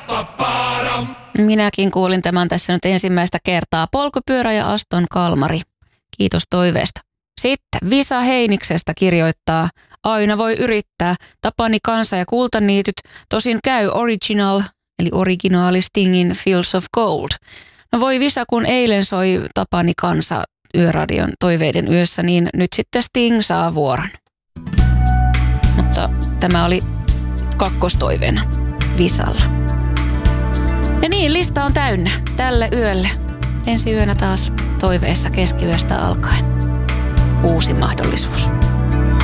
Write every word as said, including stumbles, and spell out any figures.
Minäkin kuulin tämän tässä nyt ensimmäistä kertaa. Polkupyörä ja Aston Kalmari. Kiitos toiveesta. Sitten Visa Heiniksestä kirjoittaa. Aina voi yrittää. Tapani Kansa ja Kultaniityt. Tosin käy Original, eli originaali Stingin Fields of Gold. No voi Visa, kun eilen soi Tapani Kansa Yöradion toiveiden yössä, niin nyt sitten Sting saa vuoron. Mutta tämä oli kakkostoiveena Visalla. Ja niin, lista on täynnä tälle yölle. Ensi yönä taas toiveessa keskiyöstä alkaen. Uusi mahdollisuus.